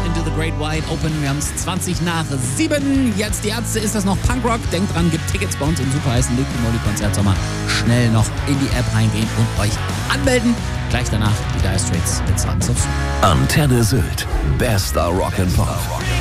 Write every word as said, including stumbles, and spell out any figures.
Into the Great Wide Open. Wir haben es zwanzig nach sieben. Jetzt die Ärzte, ist das noch Punkrock? Denkt dran, gibt Tickets bei uns im super heißen Liquid Moly Konzert Sommer. Schnell noch in die App reingehen und euch anmelden. Gleich danach die Dire Straits mit Sons of Soul. Antenne Sylt. Bester Rock and Pop.